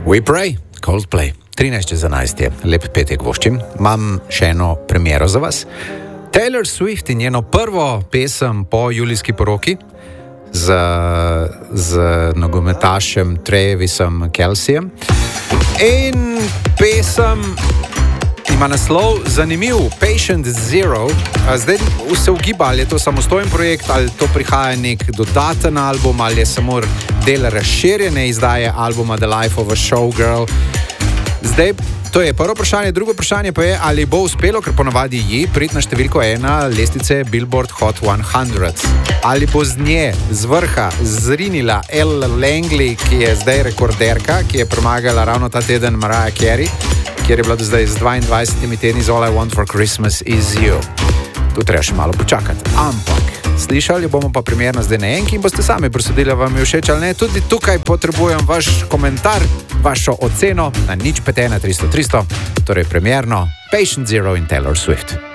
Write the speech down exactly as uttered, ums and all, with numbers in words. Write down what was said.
We Pray, Coldplay, trinajst čez enajst je, lep petek voščim. Imam še eno premiero za vas. Taylor Swift in njeno prvo pesem po julijski poroki z, z nogometašem Travisom Kelcejem. In pesem ima naslov zanimiv, Patient Zero. Zdaj se ugiba, ali je to samostojen projekt, ali to prihaja nek dodaten album, ali je samo del razširjene izdaje albuma The Life of a Showgirl. Zdaj, to je prvo vprašanje. Drugo vprašanje pa je, ali bo uspelo, ker ponavadi ji priti na številko ena lestvice Billboard Hot sto. Ali bo z nje, z vrha, zrinila Elle Langley, ki je zdaj rekorderka, ki je premagala ravno ta teden Mariah Carey, kjer je bila do zdaj z dvaindvajsetimi tedni z All I Want for Christmas is You. Tu treba še malo počakati. Ampak slišali bomo pa primerno zdaj na enki in boste sami presodili, vam je všeč ali ne. Tudi tukaj potrebujem vaš komentar, vašo oceno na nič pet ena tristo tristo, torej primerno Patient Zero in Taylor Swift.